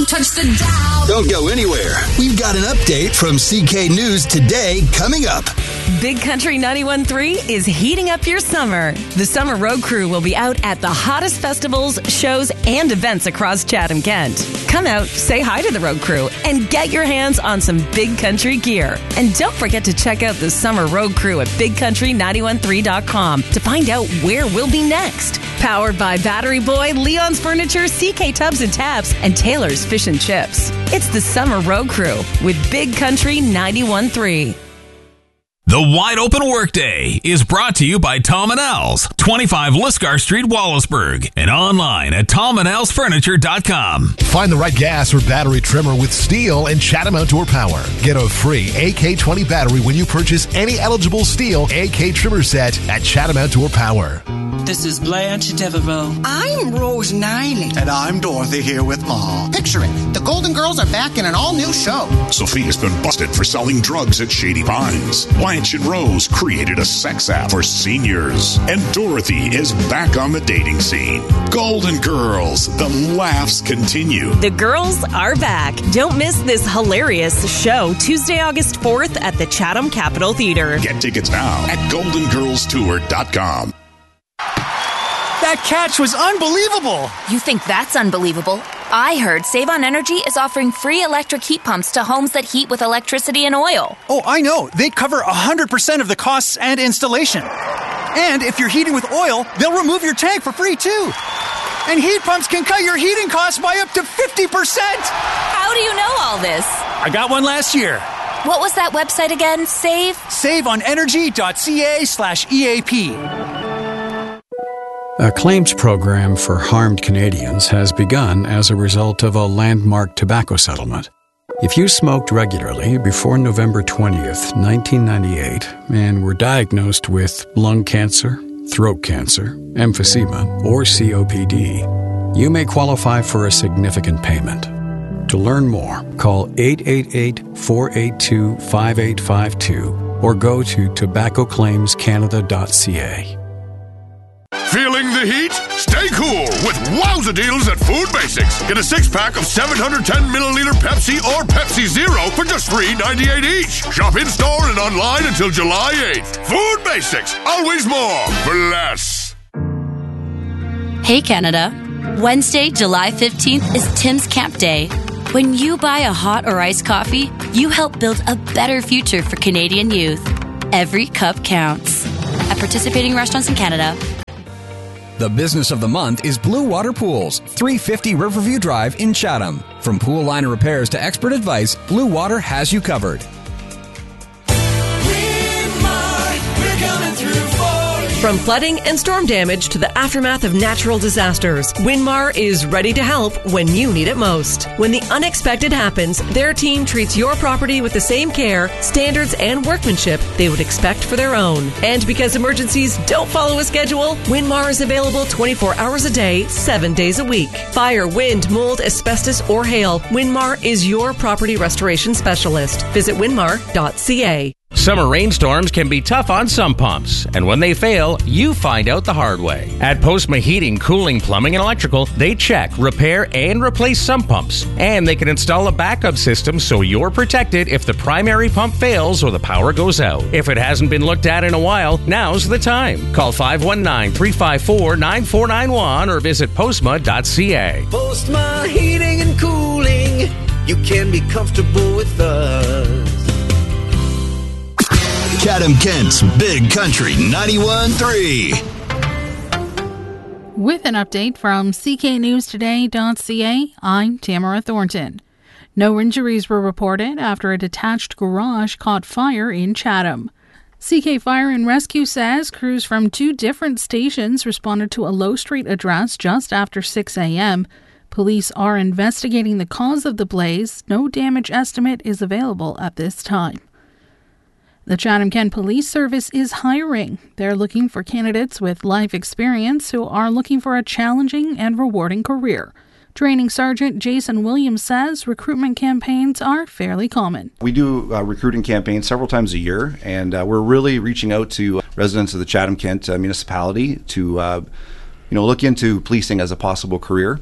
touch the dial. Don't go anywhere. We've got an update from CK News Today coming up. Big Country 91.3 is heating up your summer. The Summer Road Crew will be out at the hottest festivals, shows, and events across Chatham-Kent. Come out, say hi to the Road Crew, and get your hands on some Big Country gear. And don't forget to check out the Summer Road Crew at BigCountry913.com to find out where we'll be next. Powered by Battery Boy, Leon's Furniture, CK Tubs and Taps, and Taylor's Fish and Chips. It's the Summer Road Crew with Big Country 91.3. The Wide Open Workday is brought to you by Tom & Al's, 25 Lisgar Street, Wallaceburg, and online at TomandAlsFurniture.com. Find the right gas or battery trimmer with Steel and Chatham Outdoor Power. Get a free AK20 battery when you purchase any eligible Steel AK trimmer set at Chatham Outdoor Power. This is Blanche Devereaux. I'm Rose Niley. And I'm Dorothy here with Ma. Picture it. The Golden Girls are back in an all-new show. Sophia's been busted for selling drugs at Shady Pines. Blanche and Rose created a sex app for seniors. And Dorothy is back on the dating scene. Golden Girls. The laughs continue. The girls are back. Don't miss this hilarious show Tuesday, August 4th at the Chatham Capitol Theater. Get tickets now at GoldenGirlsTour.com. That catch was unbelievable! You think that's unbelievable? I heard Save On Energy is offering free electric heat pumps to homes that heat with electricity and oil. Oh, I know. They cover 100% of the costs and installation. And if you're heating with oil, they'll remove your tank for free, too. And heat pumps can cut your heating costs by up to 50%! How do you know all this? I got one last year. What was that website again? SaveOnEnergy.ca/EAP. A claims program for harmed Canadians has begun as a result of a landmark tobacco settlement. If you smoked regularly before November 20th, 1998, and were diagnosed with lung cancer, throat cancer, emphysema, or COPD, you may qualify for a significant payment. To learn more, call 888-482-5852 or go to tobaccoclaimscanada.ca. Feeling the heat? Stay cool with wowza deals at Food Basics. Get a 6-pack of 710-milliliter Pepsi or Pepsi Zero for just $3.98 each. Shop in-store and online until July 8th. Food Basics. Always more for less. Hey, Canada. Wednesday, July 15th is Tim's Camp Day. When you buy a hot or iced coffee, you help build a better future for Canadian youth. Every cup counts. At participating restaurants in Canada. The business of the month is Blue Water Pools, 350 Riverview Drive in Chatham. From pool liner repairs to expert advice, Blue Water has you covered. From flooding and storm damage to the aftermath of natural disasters, Winmar is ready to help when you need it most. When the unexpected happens, their team treats your property with the same care, standards, and workmanship they would expect for their own. And because emergencies don't follow a schedule, Winmar is available 24 hours a day, 7 days a week. Fire, wind, mold, asbestos, or hail, Winmar is your property restoration specialist. Visit winmar.ca. Summer rainstorms can be tough on some pumps, and when they fail, you find out the hard way. At Postma Heating, Cooling, Plumbing, and Electrical, they check, repair, and replace sump pumps. And they can install a backup system so you're protected if the primary pump fails or the power goes out. If it hasn't been looked at in a while, now's the time. Call 519-354-9491 or visit postma.ca. Postma Heating and Cooling, you can be comfortable with us. Chatham-Kent's Big Country 91.3. With an update from CKNewsToday.ca, I'm Tamara Thornton. No injuries were reported after a detached garage caught fire in Chatham. CK Fire and Rescue says crews from 2 different stations responded to a Low Street address just after 6 a.m. Police are investigating the cause of the blaze. No damage estimate is available at this time. The Chatham-Kent Police Service is hiring. They're looking for candidates with life experience who are looking for a challenging and rewarding career. Training Sergeant Jason Williams says recruitment campaigns are fairly common. We do recruiting campaigns several times a year, and we're really reaching out to residents of the Chatham-Kent municipality to look into policing as a possible career.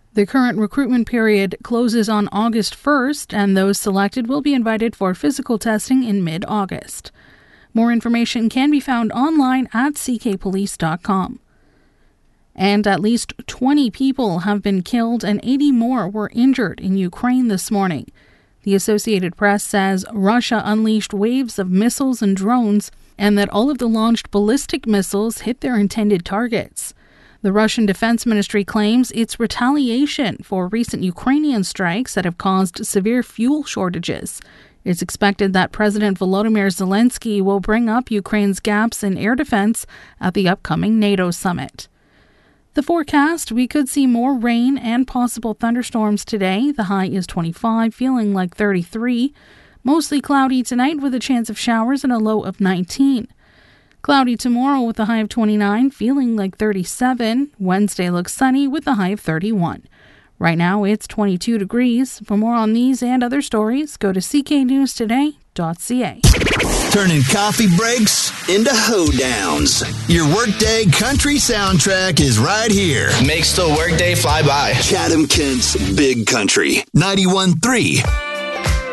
The current recruitment period closes on August 1st, and those selected will be invited for physical testing in mid-August. More information can be found online at ckpolice.com. And at least 20 people have been killed and 80 more were injured in Ukraine this morning. The Associated Press says Russia unleashed waves of missiles and drones, and that all of the launched ballistic missiles hit their intended targets. The Russian Defense Ministry claims it's retaliation for recent Ukrainian strikes that have caused severe fuel shortages. It's expected that President Volodymyr Zelensky will bring up Ukraine's gaps in air defense at the upcoming NATO summit. The forecast, we could see more rain and possible thunderstorms today. The high is 25, feeling like 33. Mostly cloudy tonight with a chance of showers and a low of 19. Cloudy tomorrow with a high of 29, feeling like 37. Wednesday looks sunny with a high of 31. Right now it's 22 degrees. For more on these and other stories, go to cknewstoday.ca. Turning coffee breaks into hoedowns. Your Workday country soundtrack is right here. Makes the workday fly by. Chatham Kent's Big Country 91.3